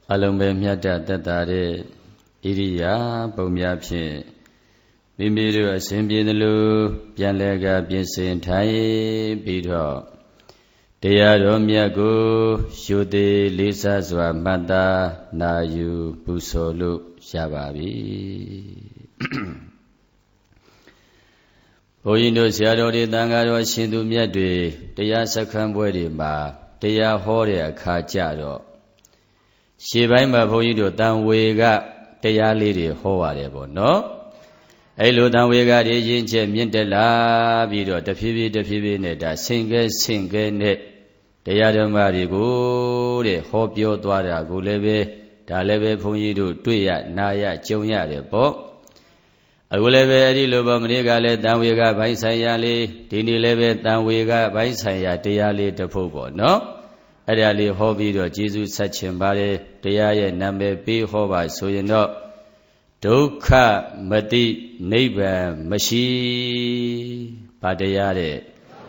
အလုံးပဲမြတ်တသက်တာတဲ့ဣရိယာပုံများဖြင့်မိမိတို့အစဉ်ပြေသလိုပြန်လဲကပြင်ဆင်ထိုင်ပြီးတော့တရားတော်မြတ်ကိုရှုသေးလေးစားစွာမှတ်သားနာယူပူဇော်လို့ရပါပြီဘုန်းကြီးတို့ဆရာတော်တွေတန်ဃာတော်ရှင်သူမြတ်တွေတရားစခန်းပွဲတွေမှာတရားဟောတဲ့အခါကြတော့ရှေ့ပိုင်းမှာဘုန်းကြီးတို့တန်ဝေကတရားလေးတွေဟောရတယ်ပေါ့နော်အဲ့လိုတန်ဝေကတွေရင်းချက်မြင့်တက်လာပြီးတော့တဖြည်းဖြည်းနဲ့ဒါဆင်ကဲနဲ့တရားဓမ္မတွေကိုတဲ့ဟောပြောသွားတာကိုလည်းပဲဒါလည်းပဲဘုန်းကြီးတို့တွေ့ရနာရကြုံရတယ်ပေါ့အခုလည်းပဲအဲ့ဒီလိုပေါ့မနေ့ကလည်းတန်ဝေကဘိုင်းဆိုင်ရာလေးဒီနေ့လည်းပဲတန်ဝေကဘိုင်းဆိုင်ရာတရားလေးတစ်ပုဒ်ပေါ့နော်အဲ့ဒါလေးဟောပြီးတော့ကျေးဇူးဆက်ချင်ပါတယ်တရားရဲ့နာမည်ပေးဟောပါဆိုရင်တော့ဒုက္ခမတိနိဗ္ဗာန်မရှိဘာတရားတဲ့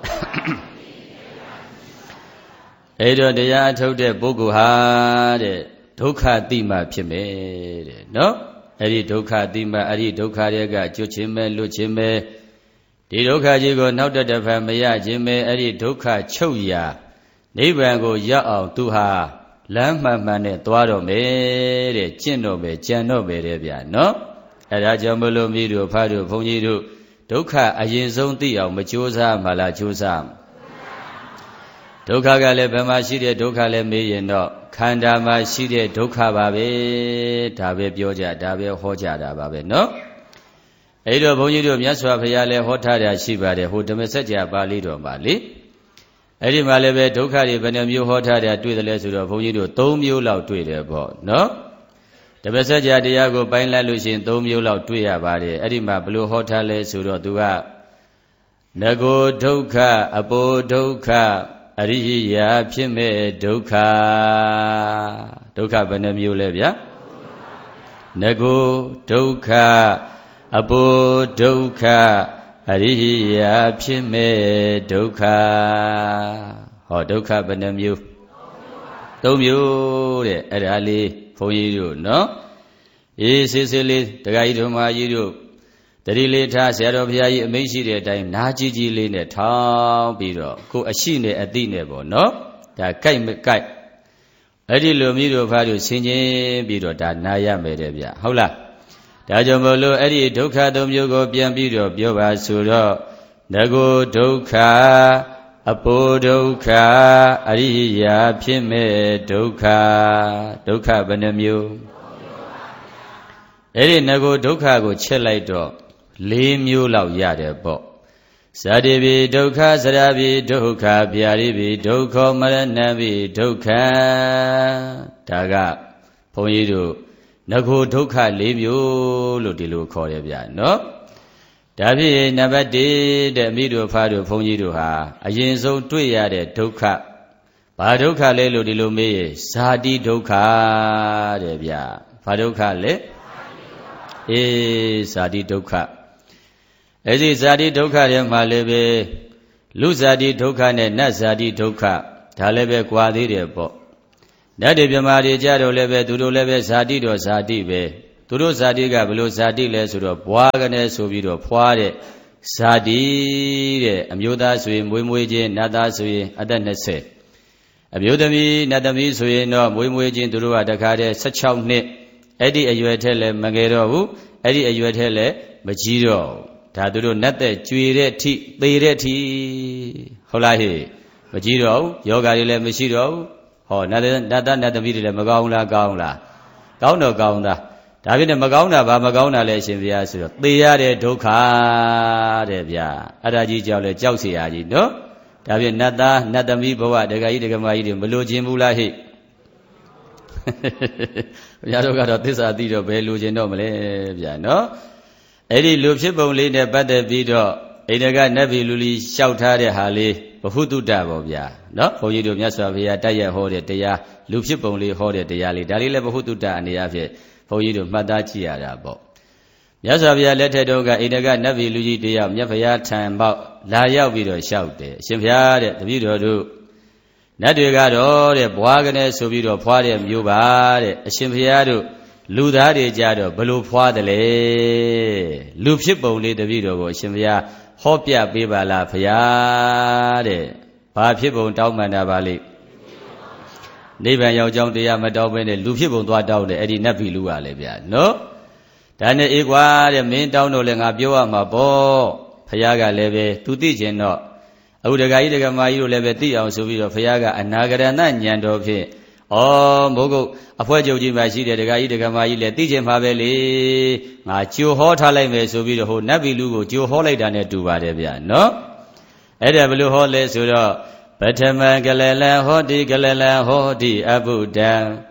အဲ့တော့တရားထုတ်တဲ့ပုဂ္ဂိုလ်ဟာတဲ့ဒုက္ခတိမှဖြစ်မယ်တဲ့နော်အဲ့ဒီဒုက္ခတိမှအဲ့ဒီဒုက္ခတွေကကျွတ်ခြင်းပဲလွတ်ခြင်းပဲဒီဒုက္ခကြီးကိုနောက်တစ်ဖန်မရခြင်းပဲအဲ့ဒီဒုက္ခချုပ်ရာနိဗ္ဗာန်ကိုရောက်အောင်သူဟာလမ်းမှန်နဲ့သွားတော့မယ်တဲ့ကျင့်တော့မယ်ကြံတော့မယ်တဲ့ဗျာနော်အဲဒါကြောင့်မလို့မိတို့ဖားတို့ဘုန်းကြီးတို့ဒုက္ခအရင်ဆုံးသိအောင်မကြိုးစားမှလားကြိုးစားဒုက္ခကလည်းဘယ်မှာရှိတဲ့ဒုက္ခလဲမေးရင်တော့ခန္ဓာမှာရှိတဲ့ဒုက္ခပါပဲဒါပဲပြောကြဒါပဲဟောကြတာပါပဲနော်အဲ့တော့ဘုန်းကြီးတို့မြတ်စွာဘုရားလည်းဟောထားတာရှိပါတယ်ဟိုဓမ္မစကြာပါဠိတော်မှာလေအဲ့ဒီမှာလည်းပဲဒုက္ခတွေဘယ်နှမျိုးဟောထားတယ်တွေ့တယ်လဲဆိုတော့ဘုန်းကြီးတို့၃မျိုးလောက်တွေ့တယ်ပေါ့နော်ဓမ္မစကြာတရားကိုပိုင်းလိုက်လို့ရှိရင်၃မျိုးလောက်တွေ့ရပါတယ်အဲ့ဒီမှာဘယ်လိုဟောထားလဲဆိုတော့သူကနဂောဒုက္ခအပိုဒုက္ခအရိယာဖြစ်မဲ့ဒုက္ခဒုက္ခဘယ်နှမျိုးလဲဗျာနဂောဒုက္ခအပိုဒုက္ခအရိယာဖြစ်မဲ့ဒုက္ခဟောဒုက္ခဘယ်နှမျိုး၃မျိုးတဲ့အဲ့ဒါလေးဘုန်းကြီးတို့နော်အေးစစ်စစ်လေးတခါကြီးတို့မကြီးတို့တတိလေးထားဆရာတော်ဘုရားကြီးအမိန့်ရှိတဲ့အတိုင်းနားကြီးကြီးလေးနဲ့ထောင်းပြီးတော့ကိုအရှိနဲ့အတိနဲ့ပေါ့နော်ဒါကြိုက်မကြိုက်အဲ့ဒီလိုမျိုးတို့ဖားတို့ဆင်ခြင်ပြီးတော့ဒါနားရမယ်တဲ့ဗျဟုတ်လားဒါကြောင့်မို့လို့အဲ့ဒီဒုက္ခ၃မျိုးကိုပြန်ပြီးတော့ပြောပါဆိုတော့နဂောဒုက္ခအပိုဒုက္ခအရိယာဖြစ်မဲ့ဒုက္ခဒုက္ခဘယ်နှမျိုးအဲ့ဒီနဂောဒုက္ခကိုချက်လိုက်တော့၄မျိုးလောက်ရတယ်ပေါ့ဇာတိပိဒုက္ခစရပိဒုက္ခဗျာတိပိဒုက္ခမရဏပိဒုက္ခဒါကဘုန်းကြီးတို့နဂောဒုက္ခ၄မျိုးလို့ဒီလိုခေါ်ရဗျာနော်ဒါဖြစ်နံပါတ်1တဲ့အမိတို့ဖားတို့ဘုန်းကြီးတို့ဟာအရင်ဆုံးတွေ့ရတဲ့ဒုက္ခဘာဒုက္ခလဲလို့ဒီလိုမေးရင်ဇာတိဒုက္ခတဲ့ဗျာဘာဒုက္ခလဲအေးဇာတိဒုက္ခအဲ့ဒီဇာတိဒုက္ခတွေမှာလည်းပဲလူဇာတိဒုက္ခနဲ့နတ်ဇာတိဒုက္ခဒါလည်းပဲကွာသေးတယ်ပေါ့နတ်တွေမြမာတွေကြတော့လည်းပဲသူတို့လည်းပဲဇာတိတော့ဇာတိပဲသူတို့ဇာတိကဘယ်လိုဇာတိလဲဆိုတော့ဘွားကနေဆိုပြီးတော့ဖွားတဲ့ဇာတိတဲ့အမျိုးသားဆိုရင်မွေးချင်းနတ်သားဆိုရင်အသက်20အမျိုးသမီးနတ်သမီးဆိုရင်တော့မွေးချင်းသူတို့ကတခါတည်း16နှစ်အဲ့ဒီအရွယ်ထက်လည်းမငယ်တော့ဘူးအဲ့ဒီအရွယ်ထက်လည်းမကြီးတော့ဒါသူတို့နတ်သက်ကြွေတဲ့အထိသေတဲ့အထိဟုတ်လားဟဲ့မကြီးတော့ဘူးယောဂါတွေလည်းမရှိတော့ဘူးဟောနတ်သားနတ်သမီးတွေလည်းမကောင်းလားကောင်းလားကောင်းတော့ကောင်းသားဒါဖြစ်နေမကောင်းတာဘာမကောင်းတာလဲအရှင်ဘုရားဆိုတော့သေရတဲ့ဒုက္ခတဲ့ဗျာအဲ့ဒါကြီးကြောက်လဲကြောက်เสียရကြီးနော်ဒါဖြစ်နတ်သားနတ်သမီးဘဝဒကာကြီးဒကာမကြီးတွေမလိုချင်ဘူးလားဟိဘုရားတို့ကတော့သစ္စာသိတော့ဘယ်လိုချင်တော့မလဲဗျာနော်အဲ့ဒီလူဖြစ်ပုံလေးနဲ့ပတ်သက်ပြီးတော့အိန္ဒကနတ်ပြည်လူလီလျှောက်ထားတဲ့ဟာလေးဘဟုတုတ္တပေါ့ဗျာနော်ဘုန်းကြီးတို့မြတ်စွာဘုရားတိုက်ရဟောတဲ့တရားလူဖြစ်ပုံလေးဟောတဲ့တရားလေးဒါလေးလည်းဘဟုတုတ္တအနေအချင်းဘုန်းကြီးတို့မှတ်သားကြည့်ရတာပေါ့မြတ်စွာဘုရားလက်ထက်တုန်းကအိန္ဒကနတ်ပြည်လူကြီးတယောက်မြတ်ဘုရားထံပေါက်လာရောက်ပြီးတော့လျှောက်တယ်အရှင်ဘုရားတဲ့တပည့်တော်တို့နတ်တွေကတော့တဲ့ဘွားကနေဆိုပြီးတော့ဖွားတဲ့မျိုးပါတဲ့အရှင်ဘုရားတို့လူသားတွေကြတော့ဘလို့ဖွားတယ်လေလူဖြစ်ပုံလေးတပည့်တော်ကိုအရှင်ဘုရားဟောပြပေးပါလားဘုရားတဲ့ဘာဖြစ်ပုံတောင်းပန်တာပါလိမ့်နိဗ္ဗာန်ရောက်ကြောင်းတရားမတောင်းဘဲနဲ့လူဖြစ်ပုံသွားတောင်းတယ်အဲ့ဒီနတ်ပြည်လူကလည်းဗျာနော်ဒါနဲ့အေးကွာတဲ့မင်းတောင်းတော့လည်းငါပြောရမှာပေါ့ဘုရားကလည်းပဲသူသိကျင်တော့အခုဒကာကြီးဒကာမကြီးတို့လည်းပဲသိအောင်ဆိုပြီးတော့ဘုရားကအနာဂရဏဉာဏ်တော်ဖြင့်မိုးကုတ်အဖွဲ့ချုပ်ကြီးမှာရှိတဲ့ဒကာကြီးဒကာမကြီးလည်းသိကျင်ပါပဲလေငါကြိုဟောထားလိုက်မယ်ဆိုပြီးတော့ဟိုနတ်ပြည်လူကိုကြိုဟောလိုက်တာနဲ့တူပါတယ်ဗျာနော်အဲ့ဒါဘယ်လိုဟောလဲဆိုတော့ပထမကလလဟောတိကလလဟောတိအဘုဒ္ဓံ